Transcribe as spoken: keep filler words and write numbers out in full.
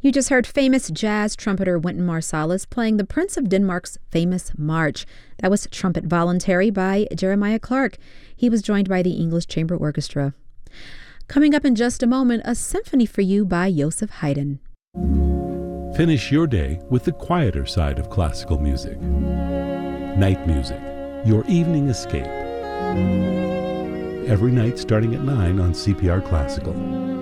You just heard famous jazz trumpeter Wynton Marsalis playing the Prince of Denmark's famous march. That was Trumpet Voluntary by Jeremiah Clark. He was joined by the English Chamber Orchestra. Coming up in just a moment, a symphony for you by Joseph Haydn. Finish your day with the quieter side of classical music. Night music, your evening escape. Every night starting at nine on C P R Classical.